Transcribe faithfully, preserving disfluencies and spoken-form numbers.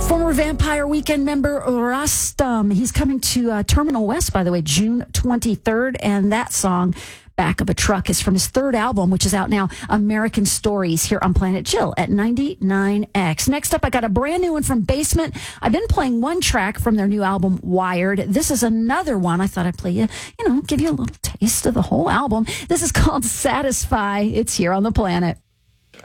Former Vampire Weekend member Rustam. He's coming to uh, Terminal West, by the way, June twenty-third. And that song, Back of a Truck, is from his third album, which is out now, American Stories, here on Planet Chill at ninety-nine X. Next up, I got a brand new one from Basement. I've been playing one track from their new album, Wired. This is another one. I thought I'd play you, you know, give you a little taste of the whole album. This is called Satisfy. It's here on the Planet.